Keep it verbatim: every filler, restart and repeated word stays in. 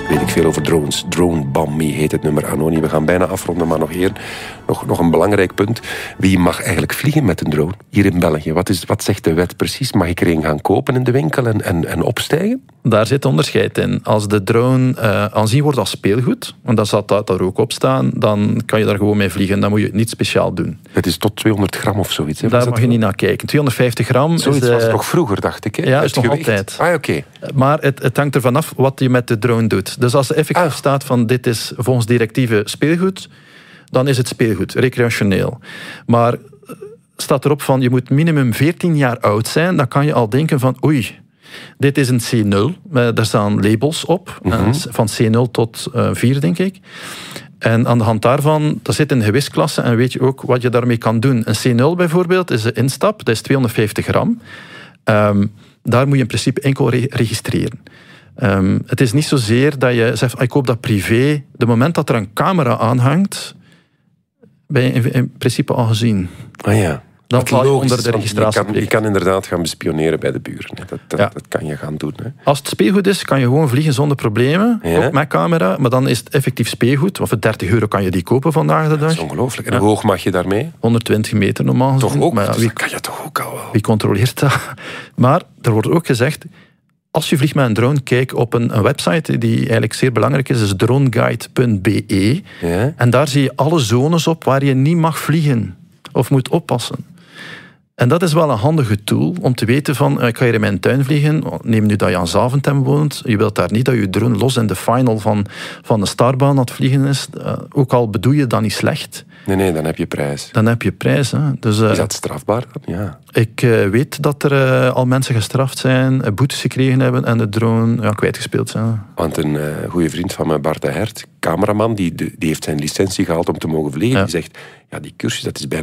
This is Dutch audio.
weet ik veel over drones. Drone Bammy heet het nummer, Anoni. We gaan bijna afronden, maar nog één. Nog, nog een belangrijk punt. Wie mag eigenlijk vliegen met een drone hier in België? Wat, is, wat zegt de wet precies? Mag ik er een gaan kopen in de winkel en, en, en opstijgen? Daar zit onderscheid in. Als de drone uh, aanzien wordt als speelgoed, en dat zal daar ook op staan, dan kan je daar gewoon mee vliegen. Dan moet je het niet speciaal doen. Het is tot tweehonderd gram of zoiets. Hè? Daar mag je niet naar kijken. tweehonderdvijftig gram zoiets is... was uh, nog vroeger, dacht ik. Hè? Ja, het is nog gewicht. altijd. Ah, oké. Okay. Maar het, het hangt ervan af wat je met de drone doet. Dus als er effectief ah. staat van dit is volgens directieven speelgoed, dan is het speelgoed, recreationeel. Maar staat erop van je moet minimum veertien jaar oud zijn, dan kan je al denken van oei, dit is een C nul. Daar staan labels op, mm-hmm. van C nul tot uh, vier, denk ik. En aan de hand daarvan, dat zit in de gewichtsklasse en weet je ook wat je daarmee kan doen. Een C nul bijvoorbeeld is een instap, dat is tweehonderdvijftig gram. Um, daar moet je in principe enkel re- registreren. Um, het is niet zozeer dat je zegt, ik koop dat privé. De moment dat er een camera aanhangt, ben je in, in principe al gezien. Ah ja. Dat val je onder de registratie. Je kan, je kan inderdaad gaan bespioneren bij de buren. Dat, dat, ja. dat kan je gaan doen. Hè. Als het speelgoed is, kan je gewoon vliegen zonder problemen. Ja. Ook met camera. Maar dan is het effectief speelgoed. Of voor dertig euro kan je die kopen vandaag de dag. Dat is ongelooflijk. En hoe ja. hoog mag je daarmee? honderdtwintig meter normaal gezien. Toch ook? Maar ja, wie, dat kan je toch ook al wel. Wie controleert dat? Maar er wordt ook gezegd, als je vliegt met een drone, kijk op een, een website die eigenlijk zeer belangrijk is. Dat is droneguide punt b e. Ja. En daar zie je alle zones op waar je niet mag vliegen. Of moet oppassen. En dat is wel een handige tool om te weten van, ik ga hier in mijn tuin vliegen, neem nu dat je aan Zaventem woont, je wilt daar niet dat je drone los in de final van, van de starbaan aan het vliegen is, uh, ook al bedoel je dat niet slecht. Nee, nee, dan heb je prijs. Dan heb je prijs. Hè. Dus, uh, is dat strafbaar? Ja. Ik uh, weet dat er uh, al mensen gestraft zijn, uh, boetes gekregen hebben en de drone ja, kwijtgespeeld zijn. Want een uh, goede vriend van mij, Bart de Hert, cameraman, die, die heeft zijn licentie gehaald om te mogen vliegen, ja. die zegt, ja, die cursus, dat is bijna